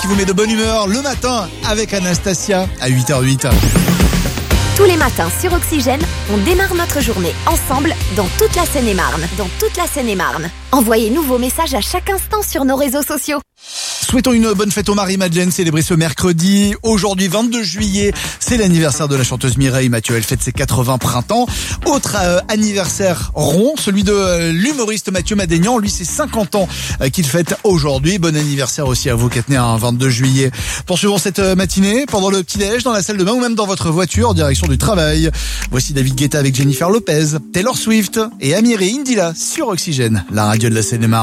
qui vous met de bonne humeur le matin avec Anastasia à 8h08. Tous les matins sur Oxygène, on démarre notre journée ensemble dans toute la Seine-et-Marne. Envoyez-nous vos messages à chaque instant sur nos réseaux sociaux. Souhaitons une bonne fête au Marie-Madeleine, célébrée ce mercredi. Aujourd'hui, 22 juillet, c'est l'anniversaire de la chanteuse Mireille Mathieu. Elle fête ses 80 printemps. Autre anniversaire rond, celui de l'humoriste Mathieu Madénian. Lui, c'est 50 ans qu'il fête aujourd'hui. Bon anniversaire aussi à vous, Catenay, un 22 juillet. Poursuivons cette matinée pendant le petit-déj, dans la salle de bain ou même dans votre voiture en direction du travail. Voici David Guetta avec Jennifer Lopez, Taylor Swift et Amiri Indila sur Oxygène, la radio de la Seine-et-Marne.